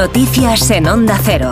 Noticias en Onda Cero.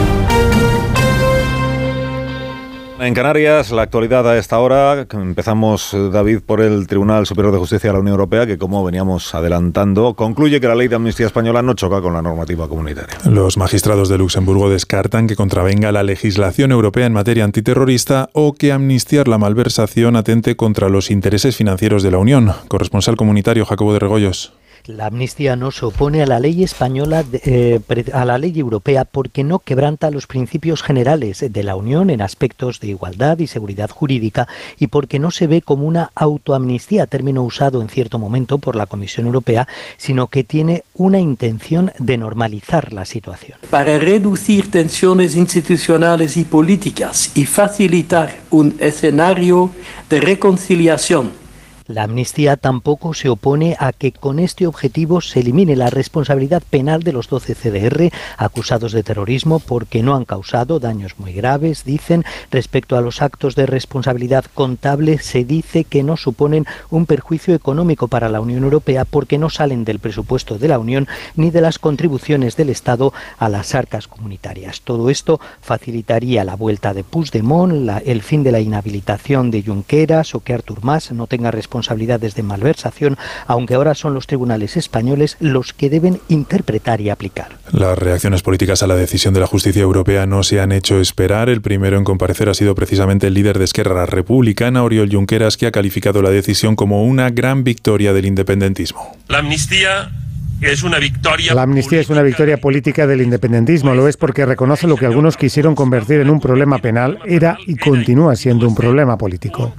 En Canarias, la actualidad a esta hora. Empezamos, David, por el Tribunal Superior de Justicia de la Unión Europea, que, como veníamos adelantando, concluye que la ley de amnistía española no choca con la normativa comunitaria. Los magistrados de Luxemburgo descartan que contravenga la legislación europea en materia antiterrorista o que amnistiar la malversación atente contra los intereses financieros de la Unión. Corresponsal comunitario Jacobo de Regoyos. La amnistía no se opone a la ley española, a la ley europea, porque no quebranta los principios generales de la Unión en aspectos de igualdad y seguridad jurídica y porque no se ve como una autoamnistía, término usado en cierto momento por la Comisión Europea, sino que tiene una intención de normalizar la situación. Para reducir tensiones institucionales y políticas y facilitar un escenario de reconciliación. La amnistía tampoco se opone a que con este objetivo se elimine la responsabilidad penal de los 12 CDR acusados de terrorismo porque no han causado daños muy graves, dicen. Respecto a los actos de responsabilidad contable, se dice que no suponen un perjuicio económico para la Unión Europea porque no salen del presupuesto de la Unión ni de las contribuciones del Estado a las arcas comunitarias. Todo esto facilitaría la vuelta de Puigdemont, el fin de la inhabilitación de Junqueras o que Artur Mas no tenga responsabilidades de malversación, aunque ahora son los tribunales españoles los que deben interpretar y aplicar. Las reacciones políticas a la decisión de la justicia europea no se han hecho esperar. El primero en comparecer ha sido precisamente el líder de Esquerra Republicana, Oriol Junqueras, que ha calificado la decisión como una gran victoria del independentismo. La amnistía es una victoria. La amnistía es una victoria política del independentismo. Lo es porque reconoce lo que algunos quisieron convertir en un problema penal, era y continúa siendo un problema político.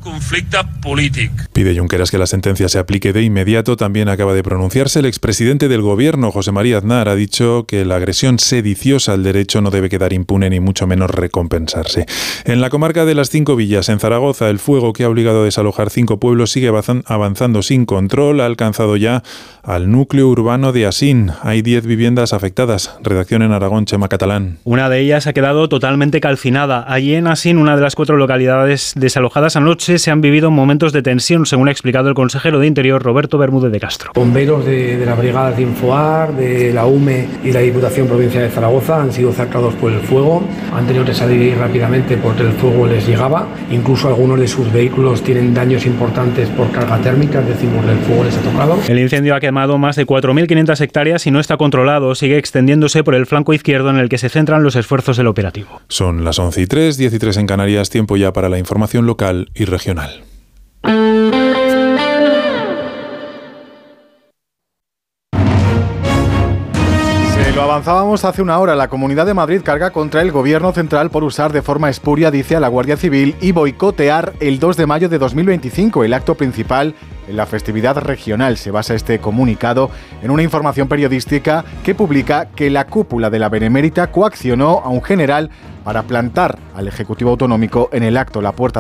Pide Junqueras que la sentencia se aplique de inmediato. También acaba de pronunciarse el expresidente del Gobierno, José María Aznar. Ha dicho que la agresión sediciosa al derecho no debe quedar impune ni mucho menos recompensarse. En la comarca de las Cinco Villas, en Zaragoza, el fuego que ha obligado a desalojar 5 pueblos sigue avanzando sin control. Ha alcanzado ya al núcleo urbano de Asín. Hay 10 viviendas afectadas. Redacción en Aragón, Chema Catalán. Una de ellas ha quedado totalmente calcinada. Allí en Asín, una de las 4 localidades desalojadas anoche, se han vivido momentos de tensión, según ha explicado el consejero de Interior, Roberto Bermúdez de Castro. Bomberos de la Brigada de Infoar, de la UME y la Diputación Provincial de Zaragoza han sido cercados por el fuego. Han tenido que salir rápidamente porque el fuego les llegaba. Incluso algunos de sus vehículos tienen daños importantes por carga térmica, es decir, el fuego les ha tocado. El incendio ha quemado más de 4.500 hectáreas y no está controlado. Sigue extendiéndose por el flanco izquierdo en el que se centran los esfuerzos del operativo. Son las 11:03, 13 en Canarias. Tiempo ya para la información local y regional. Lo avanzábamos hace una hora. La Comunidad de Madrid carga contra el Gobierno central por usar de forma espuria, dice, a la Guardia Civil y boicotear el 2 de mayo de 2025, el acto principal en la festividad regional. Se basa este comunicado en una información periodística que publica que la cúpula de la Benemérita coaccionó a un general para plantar al Ejecutivo Autonómico en el acto. La Puerta